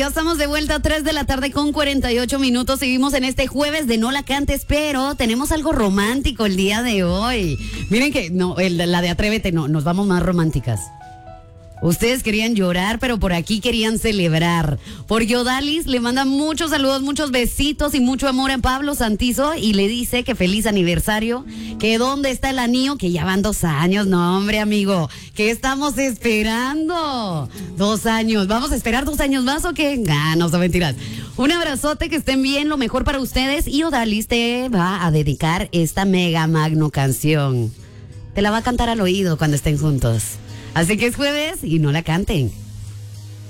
Ya estamos de vuelta a 3 de la tarde con 48 minutos. Seguimos en este jueves de No la cantes, pero tenemos algo romántico el día de hoy. Miren que la de Atrévete no, nos vamos más románticas. Ustedes querían llorar, pero por aquí querían celebrar. Porque Odalis le manda muchos saludos, muchos besitos y mucho amor a Pablo Santizo y le dice que feliz aniversario, que dónde está el anillo, que ya van 2 años. No, hombre, amigo, ¿qué estamos esperando? 2 años. ¿Vamos a esperar 2 años más o qué? No son mentiras. Un abrazote, que estén bien, lo mejor para ustedes. Y Odalis te va a dedicar esta mega magno canción. Te la va a cantar al oído cuando estén juntos. Así que es jueves y no la canten.